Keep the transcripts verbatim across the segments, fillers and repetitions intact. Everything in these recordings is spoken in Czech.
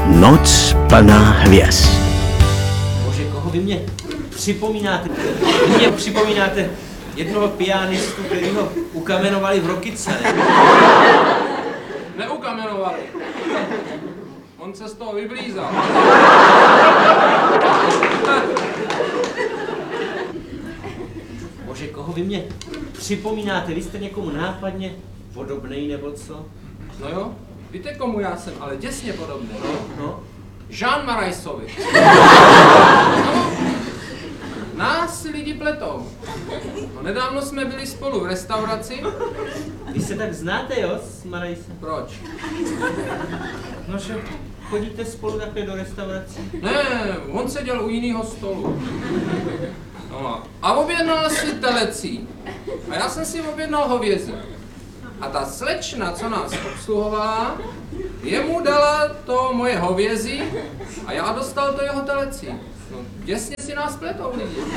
Noc plná hvězd. Bože, koho vy mě připomínáte? Vy mě připomínáte jednoho pianistu, kterýho ukamenovali v Rokyce, ne? Neukamenovali. On se z toho vyblízal. Bože, koho vy mě připomínáte? Vy jste někomu nápadně podobnej nebo co? No jo, víte komu já jsem, ale děsně podobný. No, no. Jean Marajsovi. No, nás si lidi pletou. No, nedávno jsme byli spolu v restauraci. Vy se tak znáte, jo, s Marajsem? Proč? No, že chodíte spolu takhle do restaurací? Ne, on seděl u jiného stolu. No, a objednal si telecí. A já jsem si objednal hovězí. A ta slečna, co nás obsluhovala, jemu dala to moje hovězí a já dostal to jeho telecí. No, děsně si nás pletou lidi.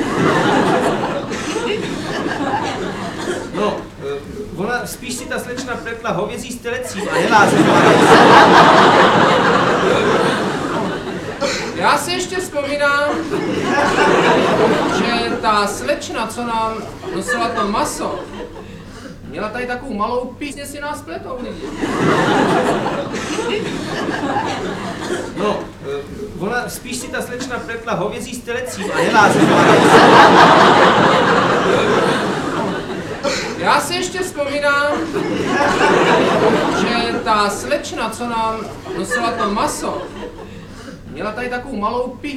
No, uh, ona spíš si ta slečna pletla hovězí s telecím a nelázem. Já si ještě vzpomínám, že ta slečna, co nám nosila to maso, měla tady takovou malou písně, si nás pletou lidi. No, uh, ona spíš si ta slečna pletla hovězí s telecím a nelázem. Já si ještě vzpomínám, že ta slečna, co nám nosila to maso, měla tady takovou malou píchu.